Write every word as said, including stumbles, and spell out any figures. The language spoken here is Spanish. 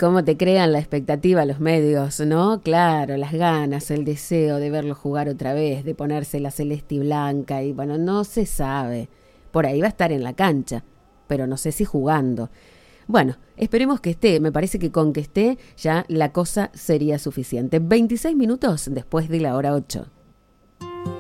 cómo te crean la expectativa los medios, ¿no? Claro, las ganas, el deseo de verlo jugar otra vez, de ponerse la celeste y blanca, y bueno, no se sabe. Por ahí va a estar en la cancha, pero no sé si jugando. Bueno, esperemos que esté. Me parece que con que esté ya la cosa sería suficiente. veintiséis minutos después de la hora ocho.